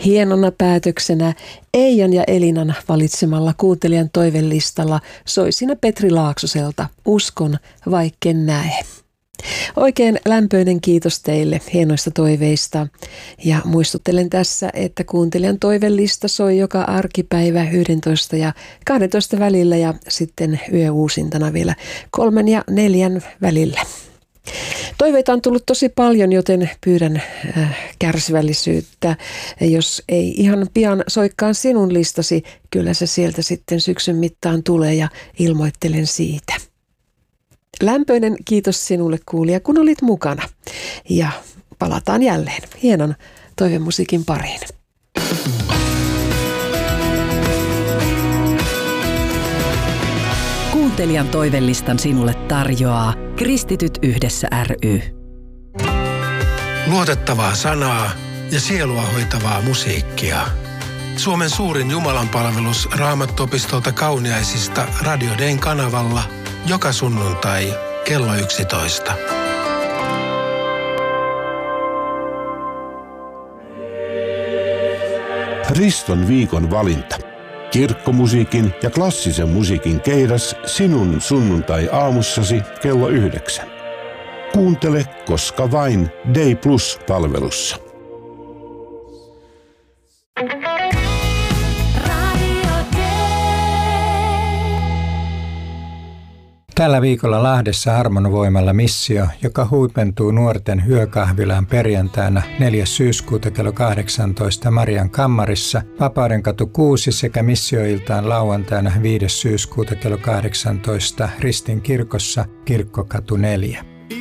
Hienona päätöksenä Eijan ja Elinan valitsemalla kuuntelijan toivelistalla soi siinä Petri Laaksoselta Uskon, vaikken näe. Oikein lämpöinen kiitos teille hienoista toiveista ja muistuttelen tässä, että kuuntelijan toivelista soi joka arkipäivä 11 ja 12 välillä ja sitten yöuusintana vielä 3 ja 4 välillä. Toiveita on tullut tosi paljon, joten pyydän kärsivällisyyttä. Jos ei ihan pian soikkaan sinun listasi, kyllä se sieltä sitten syksyn mittaan tulee ja ilmoittelen siitä. Lämpöinen kiitos sinulle kuulija, kun olit mukana. Ja palataan jälleen hienon toivemusiikin pariin. Kuuntelijan toivelistan sinulle tarjoaa Kristityt yhdessä ry. Luotettavaa sanaa ja sielua hoitavaa musiikkia. Suomen suurin jumalanpalvelus Raamattuopistolta Kauniaisista Radio Dayn kanavalla joka sunnuntai kello 11. Riston viikon valinta. Kirkkomusiikin ja klassisen musiikin keidas sinun sunnuntai-aamussasi kello 9. Kuuntele koska vain Day Plus-palvelussa. Tällä viikolla Lahdessa Harmonvoimalla missio, joka huipentuu nuorten yökahvilaan perjantaina 4. syyskuuta kello 18 Marian kammarissa, Vapaudenkatu 6 sekä missioiltaan lauantaina 5. syyskuuta kello 18 Ristin kirkossa Kirkkokatu 4.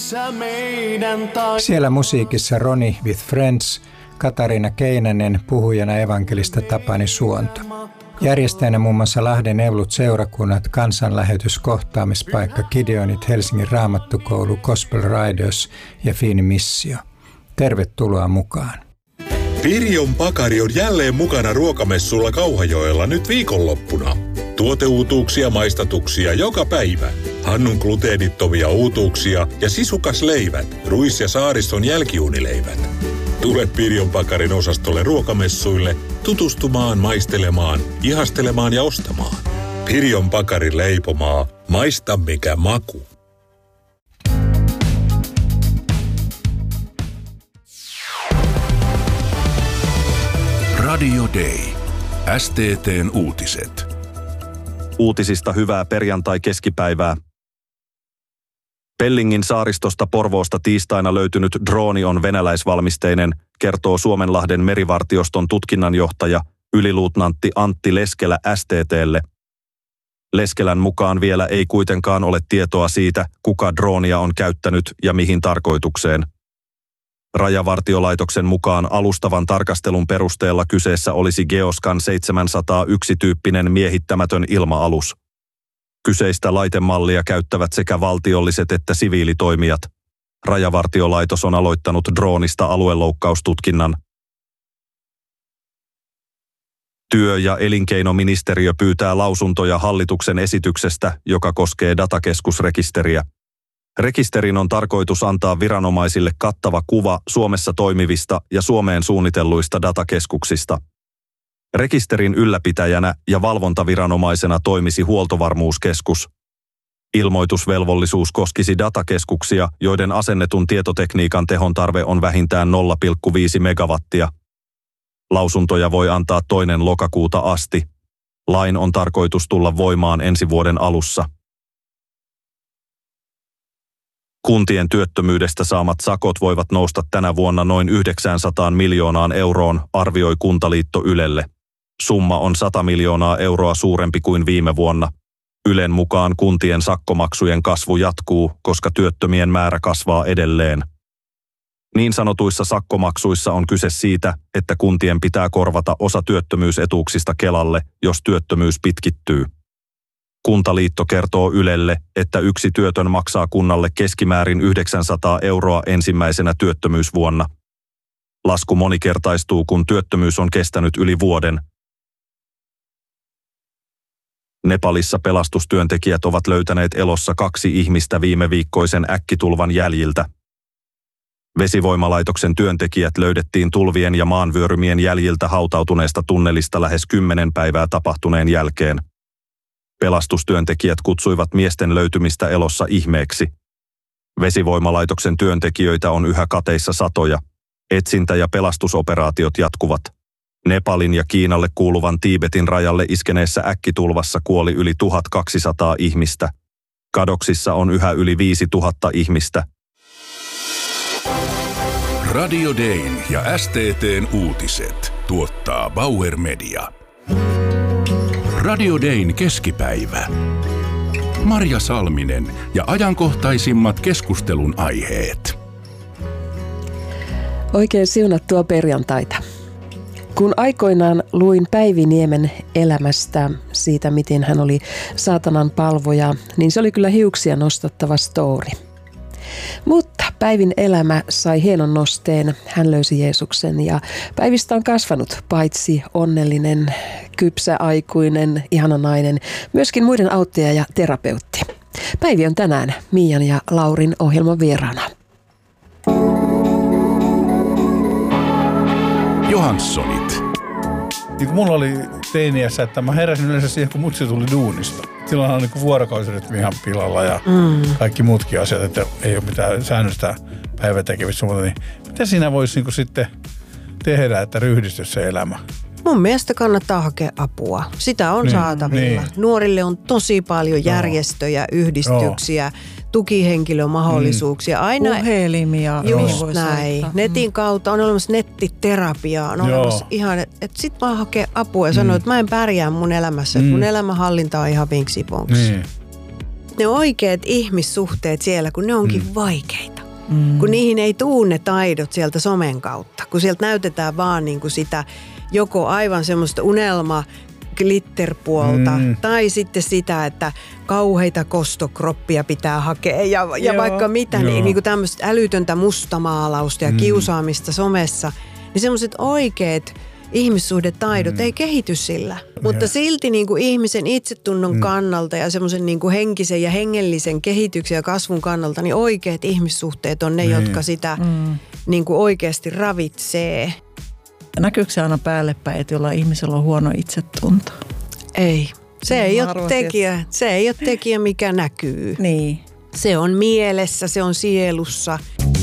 Siellä musiikissa Roni with Friends, Katariina Keinänen, puhujana evankelista Tapani Suonto. Järjestäjänä muun muassa Lahden Eulut seurakunnat, kansanlähetys, kohtaamispaikka, Gideonit, Helsingin Raamattukoulu, Gospel Riders ja Fiini Missio. Tervetuloa mukaan. Pirjon Pakari on jälleen mukana ruokamessulla Kauhajoella nyt viikonloppuna. Tuoteuutuuksia, maistatuksia joka päivä. Hannun gluteenittomia uutuuksia ja sisukasleivät, ruis- ja saariston jälkiuunileivät. Tule Pirjon Pakarin osastolle ruokamessuille tutustumaan, maistelemaan, ihastelemaan ja ostamaan. Pirjon Pakarin leipomaa. Maista mikä maku. Radio Day. STT:n uutiset. Uutisista hyvää perjantai-keskipäivää. Pellingin saaristosta Porvoosta tiistaina löytynyt drooni on venäläisvalmisteinen, kertoo Suomenlahden merivartioston tutkinnanjohtaja yliluutnantti Antti Leskelä STT:lle. Leskelän mukaan vielä ei kuitenkaan ole tietoa siitä, kuka droonia on käyttänyt ja mihin tarkoitukseen. Rajavartiolaitoksen mukaan alustavan tarkastelun perusteella kyseessä olisi Geoscan 701-tyyppinen miehittämätön ilma-alus. Kyseistä laitemallia käyttävät sekä valtiolliset että siviilitoimijat. Rajavartiolaitos on aloittanut droonista alueloukkaustutkinnan. Työ- ja elinkeinoministeriö pyytää lausuntoja hallituksen esityksestä, joka koskee datakeskusrekisteriä. Rekisterin on tarkoitus antaa viranomaisille kattava kuva Suomessa toimivista ja Suomeen suunnitelluista datakeskuksista. Rekisterin ylläpitäjänä ja valvontaviranomaisena toimisi Huoltovarmuuskeskus. Ilmoitusvelvollisuus koskisi datakeskuksia, joiden asennetun tietotekniikan tehon tarve on vähintään 0,5 megawattia. Lausuntoja voi antaa 2. lokakuuta asti. Lain on tarkoitus tulla voimaan ensi vuoden alussa. Kuntien työttömyydestä saamat sakot voivat nousta tänä vuonna noin 900 miljoonaan euroon, arvioi Kuntaliitto Ylelle. Summa on 100 miljoonaa euroa suurempi kuin viime vuonna. Ylen mukaan kuntien sakkomaksujen kasvu jatkuu, koska työttömien määrä kasvaa edelleen. Niin sanotuissa sakkomaksuissa on kyse siitä, että kuntien pitää korvata osa työttömyysetuuksista Kelalle, jos työttömyys pitkittyy. Kuntaliitto kertoo Ylelle, että yksi työtön maksaa kunnalle keskimäärin 900 euroa ensimmäisenä työttömyysvuonna. Lasku monikertaistuu, kun työttömyys on kestänyt yli vuoden. Nepalissa pelastustyöntekijät ovat löytäneet elossa 2 ihmistä viime viikkoisen äkkitulvan jäljiltä. Vesivoimalaitoksen työntekijät löydettiin tulvien ja maanvyörymien jäljiltä hautautuneesta tunnelista lähes 10 päivää tapahtuneen jälkeen. Pelastustyöntekijät kutsuivat miesten löytymistä elossa ihmeeksi. Vesivoimalaitoksen työntekijöitä on yhä kateissa satoja. Etsintä- ja pelastusoperaatiot jatkuvat. Nepalin ja Kiinalle kuuluvan Tiibetin rajalle iskeneessä äkkitulvassa kuoli yli 1200 ihmistä. Kadoksissa on yhä yli 5000 ihmistä. Radio Dayn ja STT:n uutiset tuottaa Bauer Media. Radio Dayn keskipäivä. Marja Salminen ja ajankohtaisimmat keskustelun aiheet. Oikein siunattua perjantaita. Kun aikoinaan luin Päivi Niemen elämästä, siitä miten hän oli saatanan palvoja, niin se oli kyllä hiuksia nostattava story. Mutta Päivin elämä sai hienon nosteen, hän löysi Jeesuksen ja Päivistä on kasvanut paitsi onnellinen, kypsä, aikuinen, ihana nainen, myöskin muiden auttaja ja terapeutti. Päivi on tänään Miian ja Laurin ohjelman vieraana. Johanssonit. Niin kuin mulla oli teiniässä, että mä heräsin yleensä siihen, kun mutsi tuli duunista. Silloinhan on niin vuorokausirytmi ihan pilalla ja kaikki muutkin asiat, että ei ole mitään säännöstä päivätekemistä. Niin mitä siinä voisi niin sitten tehdä, että ryhdistyisi se elämä? Mun mielestä kannattaa hakea apua. Sitä on saatavilla. Niin. Nuorille on tosi paljon järjestöjä, yhdistyksiä, tukihenkilömahdollisuuksia. Aina puhelimia. Just näin. Netin kautta on olemassa nettiterapiaa. On olemassa ihan, että sit vaan hakee apua ja sanoo, että mä en pärjää mun elämässä. Että mun elämänhallinta on ihan vinksi-vonksi. Ne oikeat ihmissuhteet siellä, kun ne onkin vaikeita. Kun niihin ei tuu ne taidot sieltä somen kautta. Kun sieltä näytetään vaan niin kuin sitä joko aivan semmoista glitterpuolta tai sitten sitä, että kauheita kostokroppia pitää hakea ja vaikka mitä, niin kuin tämmöistä älytöntä mustamaalausta ja kiusaamista somessa, niin semmoiset oikeat ihmissuhdetaidot ei kehity sillä. Mutta silti niin kuin ihmisen itsetunnon kannalta ja semmoisen niin kuin henkisen ja hengellisen kehityksen ja kasvun kannalta, niin oikeat ihmissuhteet on ne, jotka sitä niin kuin oikeasti ravitsee. Näkyykö se aina päälle päin, että jollain ihmisellä on huono itsetunto? Ei. Se ei ole tekijä, mikä näkyy. Niin. Se on mielessä, se on sielussa.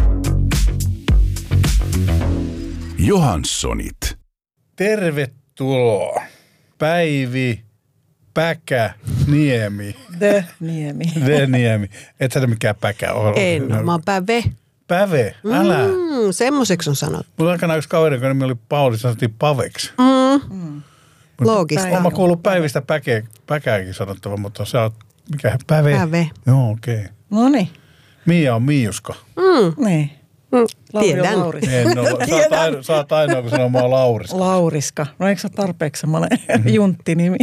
Johanssonit. Tervetuloa. Päivi, Päkä, Niemi. The Niemi. Et sä mikään Päkä ole. Mä oon Päve. Päve, älä. Semmoiseksi on sanottu. Mulla aikanaan yksi kaveri, joka nimi oli Pauli, sanottiin Paveksi. Loogista. Mä kuullut Päivistä Päkääkin sanottava, mutta sä oot, mikä Päve? Päve. Joo, okei. Noniin. Mia on Miiuska. Niin. Tiedän. Sä oot ainoa, kun sanoo, mä oon Lauriska. Lauriska. No eikö se ole tarpeeksi semmoinen junttinimi?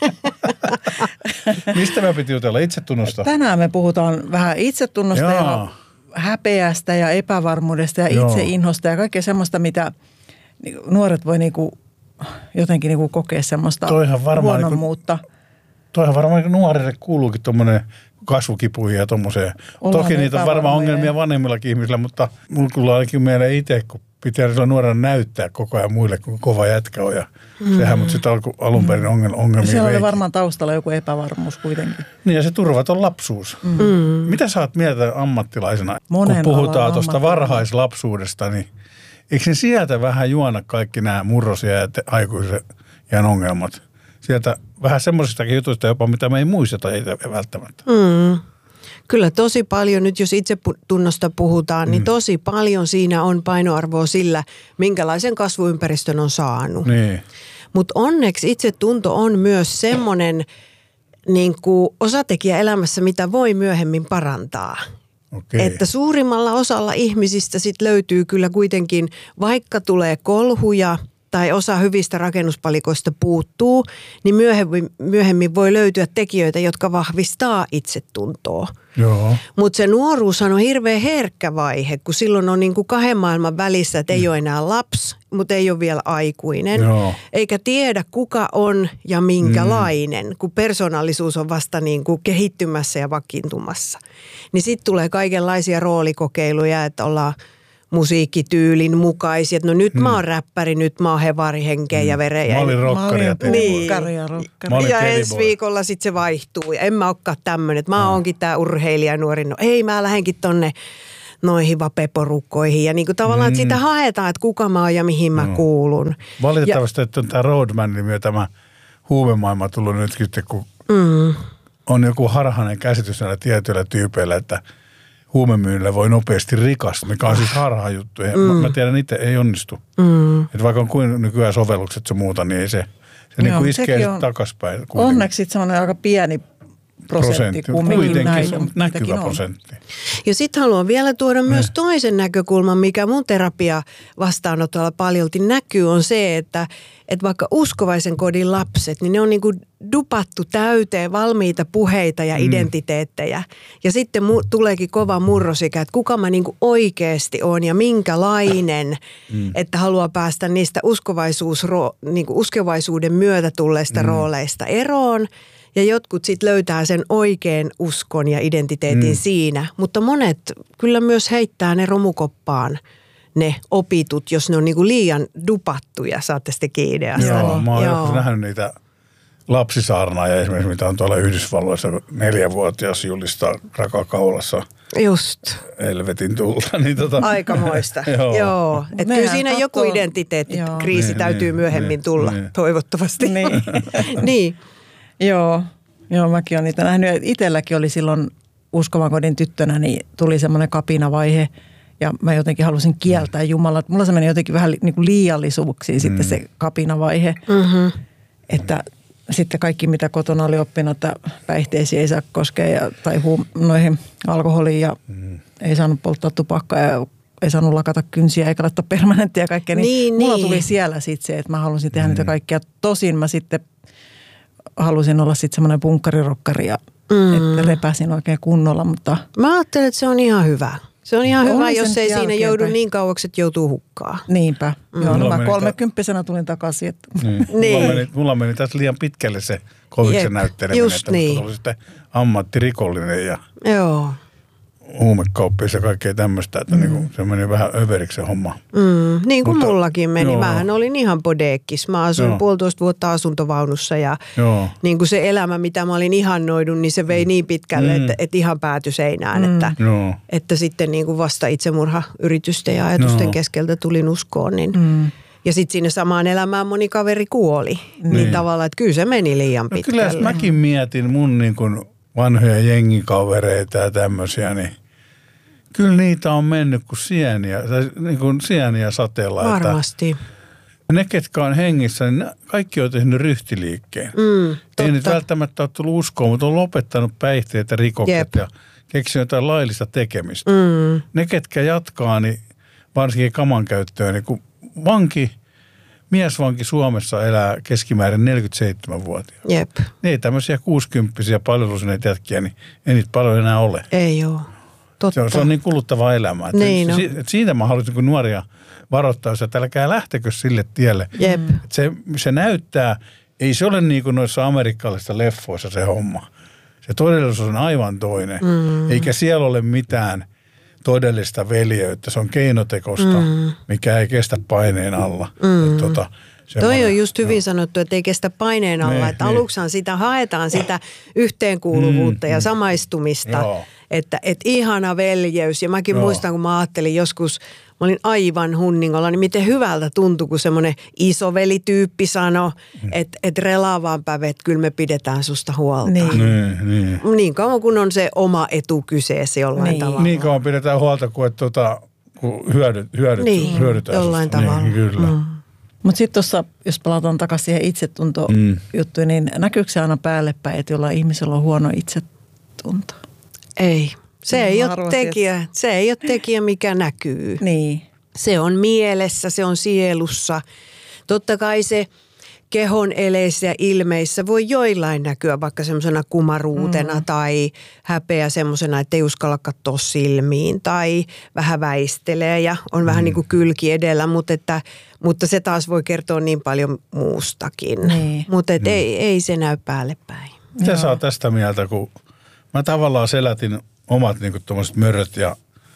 Mistä me piti jutella? Itsetunnosta? Tänään me puhutaan vähän itsetunnosta ja häpeästä ja epävarmuudesta ja itseinhosta ja kaikkea semmoista, mitä nuoret voi niinku jotenkin niinku kokea semmoista huonommuutta. Toihan varmaan nuorille kuuluukin tuommoinen kasvukipuihin ja tuommoiseen. Toki niitä on varmaan ongelmia vanhemmillakin ihmisillä, mutta mulla kyllä ainakin meille itse, kun pitää sillä nuorena näyttää koko ajan muille, kun kova jätkä on. Ja sehän, mutta sitten alun perin ongelmia. Siellä oli varmaan taustalla joku epävarmuus kuitenkin. Niin ja se turvaton lapsuus. Mitä sä oot mieltä ammattilaisena, kun puhutaan tuosta varhaislapsuudesta, niin eikö ne sieltä vähän juona kaikki nämä murrosia ja aikuisen iän ongelmat? Sieltä vähän semmoisistakin jutuista jopa, mitä me ei muisteta välttämättä. Kyllä tosi paljon, nyt jos itsetunnosta puhutaan, niin tosi paljon siinä on painoarvoa sillä, minkälaisen kasvuympäristön on saanut. Niin. Mutta onneksi itsetunto on myös semmoinen niin kuin osatekijä elämässä, mitä voi myöhemmin parantaa. Okay. Että suurimmalla osalla ihmisistä sit löytyy kyllä kuitenkin, vaikka tulee kolhuja tai osa hyvistä rakennuspalikoista puuttuu, niin myöhemmin voi löytyä tekijöitä, jotka vahvistaa itsetuntoa. Mutta se nuoruushan on hirveän herkkä vaihe, kun silloin on niinku kahden maailman välissä, että ei ole enää lapsi, mutta ei ole vielä aikuinen. Eikä tiedä, kuka on ja minkälainen, kun persoonallisuus on vasta niinku kehittymässä ja vakiintumassa. Niin sitten tulee kaikenlaisia roolikokeiluja, että ollaan musiikkityylin mukaisia. Että no nyt mä oon räppäri, nyt mä oon hevarihenkeä ja verejä. Mä olin rokkari ja Ja ensi viikolla sitten se vaihtuu. Ja en mä olekaan tämmöinen, että mä oonkin tää urheilija nuori. No ei, mä lähdenkin tonne noihin vapeporukkoihin. Ja niinku tavallaan, että sitä haetaan, että kuka mä oon ja mihin mä kuulun. Valitettavasti, että on tämä Roadmanin myötä tämä huumemaailma tullut nyt sitten, kun on joku harhainen käsitys näillä tietyillä tyypeillä, että huumemyynnillä voi nopeasti rikastua, mikä on siis harha juttu. Mä tiedän, itse ei onnistu. Että vaikka on kuin nykyään sovellukset ja muuta, niin ei se niin kuin iskee takaspäin. Onneksi semmoinen aika pieni prosentti kumminkin näin. Näkyvä prosentti. Ja sitten haluan vielä tuoda myös toisen näkökulman, mikä mun terapia vastaanotolla paljolti näkyy, on se, että vaikka uskovaisen kodin lapset, niin ne on niinku dupattu täyteen valmiita puheita ja identiteettejä. Ja sitten tuleekin kova murrosikä, että kuka mä niinku oikeasti on ja minkälainen, että haluaa päästä niistä uskovaisuuden myötä tulleista rooleista eroon. Ja jotkut sitten löytää sen oikean uskon ja identiteetin siinä, mutta monet kyllä myös heittää ne romukoppaan, ne opitut, jos ne on niinku liian dupattuja, saatte sitten kiinni. Joo, mä oon nähnyt niitä lapsisaarnaajia esimerkiksi, mitä on tuolla Yhdysvalloissa, 4-vuotias julistaa rakakaulassa. Just. Helvetin tulta. Niin Aikamoista. Joo. Että kyllä siinä joku identiteettikriisi täytyy myöhemmin tulla, toivottavasti. Niin. Joo, mäkin olen niitä nähnyt. Itselläkin oli silloin uskovan kodin tyttönä, niin tuli semmoinen kapinavaihe ja mä jotenkin halusin kieltää Jumalaa. Mulla se meni jotenkin vähän niin kuin liiallisuuksiin sitten se kapinavaihe, että sitten kaikki mitä kotona oli oppinut, että päihteisiin ei saa koskea tai noihin alkoholiin ja ei saanut polttaa tupakkaa ja ei saanut lakata kynsiä eikä laittaa permanenttia ja kaikkea. Niin mulla tuli siellä sitten se, että mä halusin tehdä niitä kaikkia. Tosin mä sitten halusin olla sitten semmoinen punkkarirokkari ja että repäsin oikein kunnolla, mutta mä ajattelen, että se on ihan hyvä. Se on ihan hyvä, jos ei siinä joudu niin kauaksi, että joutuu hukkaan. Niinpä. Joo, no mä 30-vuotiaana tulin takaisin. Mulla meni tässä liian pitkälle se koviksen näytteleminen, että musta oli sitten ammattirikollinen ja huumekauppia ja kaikkea tämmöistä, että niinku, se meni vähän överiksi se homma. Niin kuin mullakin meni. Mähän olin ihan bodeekkis. Mä asuin 1,5 vuotta asuntovaunussa ja niin kuin se elämä, mitä mä olin ihannoidun, niin se vei niin pitkälle, että ihan päätyi seinään. Että sitten niin kuin vasta itsemurhayritysten ja ajatusten keskeltä tulin uskoon. Niin. Ja sitten siinä samaan elämään moni kaveri kuoli. Niin tavallaan, että kyllä se meni liian pitkälle. Kyllä jos mäkin mietin mun niin kuin vanhoja jengikavereita ja tämmöisiä, niin kyllä niitä on mennyt kuin sieniä, tai niin kuin sieniä sateella. Varmasti. Ne, ketkä on hengissä, niin kaikki on tehnyt ryhtiliikkeen. Ei nyt välttämättä ole tullut uskoon, mutta on lopettanut päihteet ja rikokset ja keksinyt jotain laillista tekemistä. Ne, ketkä jatkaa, niin varsinkin kaman käyttöön, niin kun miesvanki Suomessa elää keskimäärin 47-vuotiaana. Jep. Ne ei tämmöisiä 60-vuotiaita palvelusuneita jätkiä, niin ei niitä paljon enää ole. Ei ole. Totta. Se on niin kuluttavaa elämää. Niin siitä mä haluaisin kun nuoria varoittaa, että älkää lähtekö sille tielle. Jep. Se näyttää, ei se ole niin kuin noissa amerikkalaisissa leffoissa se homma. Se todellisuus on aivan toinen. Eikä siellä ole mitään todellista veljeyttä. Se on keinotekosta, mikä ei kestä paineen alla. Toi on just hyvin sanottu, että ei kestä paineen alla. Että aluksihan sitä haetaan sitä yhteenkuuluvuutta ja samaistumista. Että ihana veljeys. Ja mäkin muistan, kun mä ajattelin joskus, mä olin aivan hunningolla, niin miten hyvältä tuntui, kun semmoinen isovelityyppi sanoi, että relaa vaan päivä, että kyllä me pidetään susta huolta. Niin kauan kun on se oma etu kyseessä jollain tavalla. Niin kauan pidetään huolta, kun hyödytään jollain tavalla. Niin, kyllä. Mutta sitten tuossa, jos palataan takaisin siihen itsetunto-juttuun, niin näkyykö se aina päälle päin, että jollain ihmisellä on huono itsetunto? Ei. Se ei ole tekijä, mikä näkyy. Niin. Se on mielessä, se on sielussa. Totta kai se kehon eleissä ja ilmeissä voi joillain näkyä vaikka semmoisena kumaruutena tai häpeä semmoisena, että ei uskalla katsoa silmiin tai vähän väistelee ja on vähän niin kuin kylki edellä, mutta se taas voi kertoa niin paljon muustakin. Niin. Mutta ei se näy päälle päin. Mitä sä oot tästä mieltä, kun mä tavallaan selätin omat niin kuin tommoset möröt ja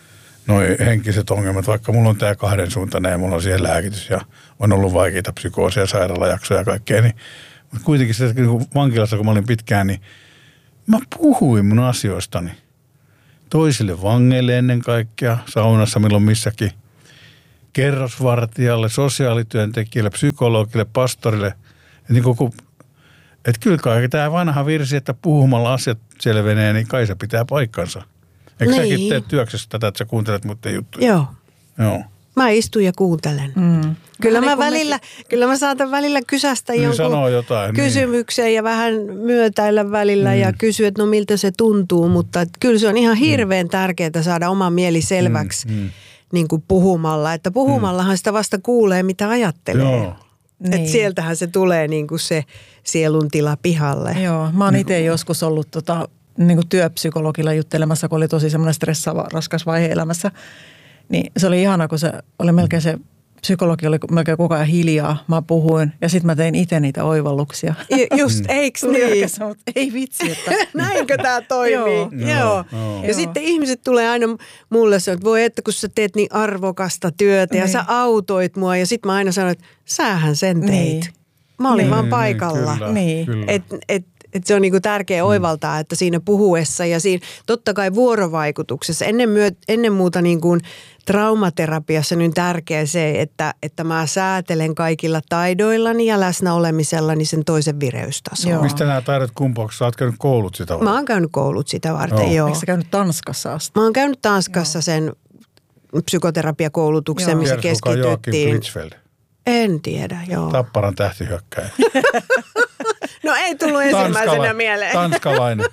noi henkiset ongelmat, vaikka mulla on tämä kahdensuuntainen ja mulla on siihen lääkitys ja on ollut vaikeita psykoosia, sairaalajaksoja ja kaikkea, niin mutta kuitenkin se, vankilassa kun mä olin pitkään, niin mä puhuin mun asioistani toisille vangeille ennen kaikkea, saunassa milloin missäkin, kerrosvartijalle, sosiaalityöntekijälle, psykologille, pastorille. Että kyllä kaikki tämä vanha virsi, että puhumalla asiat selvenee, niin kai se pitää paikkansa. Eikö säkin tee työksessä tätä, että sä kuuntelet muiden juttuja? Joo. Mä istun ja kuuntelen. Kyllä mä saatan välillä kysästä jonkun kysymyksen ja vähän myötäillä välillä ja kysyä, että no miltä se tuntuu. Mutta kyllä se on ihan hirveän tärkeää saada oma mieli selväksi niin kuin puhumalla. Että puhumallahan sitä vasta kuulee, mitä ajattelee. Joo. Niin. Että sieltähän se tulee niin kuin se sielun tila pihalle. Joo, mä oon itse joskus ollut niin kuin työpsykologilla juttelemassa, kun oli tosi semmoinen stressaava, raskas vaihe elämässä. Niin se oli ihana, kun se oli melkein se psykologi oli melkein koko ajan hiljaa. Mä puhuin ja sitten mä tein itse niitä oivalluksia. Just, eiks niin? Mutta ei vitsi, että näinkö tää toimii? Joo. Ja sitten ihmiset tulee aina mulle sanoa, että voi että kun sä teet niin arvokasta työtä ja sä autoit mua. Ja sitten mä aina sanon, että sähän sen teit. Mä olin vaan paikalla. Että se on niinku tärkeä oivaltaa, että siinä puhuessa ja siinä totta kai vuorovaikutuksessa ennen muuta niinku traumaterapiassa niin tärkeä se, että mä säätelen kaikilla taidoillani ja läsnä olemisellani sen toisen vireystasoa. Mistä nämä taidot kumpuaksi? Sä oot käynyt koulut sitä varten? Mä oon käynyt koulut sitä varten, joo. Eikö sä käynyt Tanskassa asti? Mä oon käynyt Tanskassa sen psykoterapiakoulutuksen, missä keskityttiin. En tiedä, joo. Tapparan tähtihyökkäjä. No ei tullut ensimmäisenä mieleen. Tanskalainen.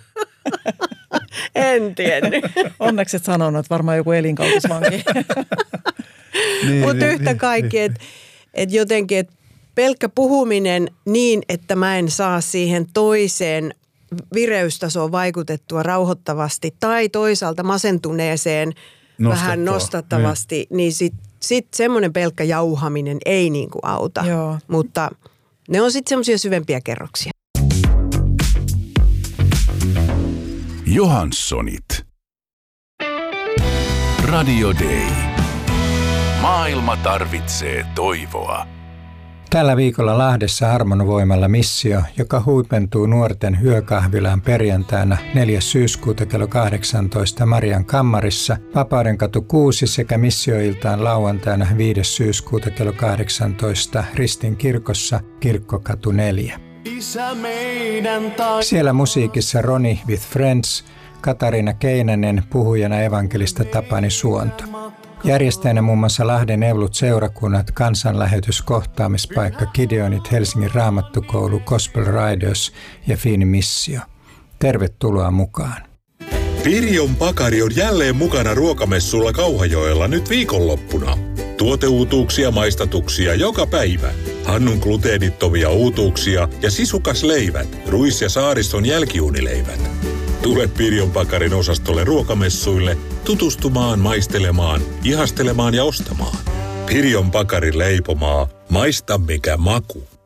En tiennyt. Onneksi et sanonut, että varmaan joku elinkautisvanki. Mutta yhtä kaikki, että jotenkin, että pelkkä puhuminen niin, että mä en saa siihen toiseen vireystasoon vaikutettua rauhoittavasti tai toisaalta masentuneeseen vähän nostattavasti, niin sitten semmoinen pelkkä jauhaminen ei niinku auta. Joo. Mutta ne on sitten semmoisia syvempiä kerroksia. Johanssonit. Radio Day. Maailma tarvitsee toivoa. Tällä viikolla Lahdessa Harmonvoimalla missio, joka huipentuu nuorten hyökahvilaan perjantaina 4. syyskuuta kello 18 Marian kammarissa, Vapaudenkatu 6 sekä missioiltaan lauantaina 5. syyskuuta kello 18 Ristin kirkossa Kirkkokatu 4. Siellä musiikissa Ronnie with Friends, Katariina Keinänen, puhujana evankelista Tapani Suonto. Järjestäjänä muun muassa Lahden Evlut-seurakunnat, kansanlähetys, kohtaamispaikka, Gideonit, Helsingin Raamattukoulu, Gospel Riders ja Fiini Missio. Tervetuloa mukaan. Pirjon Pakari on jälleen mukana ruokamessulla Kauhajoella nyt viikonloppuna. Tuoteuutuuksia, maistatuksia joka päivä. Hannun gluteenittomia uutuuksia ja sisukas leivät, Ruis- ja Saariston jälkiuunileivät. Tule Pirjon Pakarin osastolle ruokamessuille tutustumaan, maistelemaan, ihastelemaan ja ostamaan. Pirjon Pakarin leipomaa, maista mikä maku.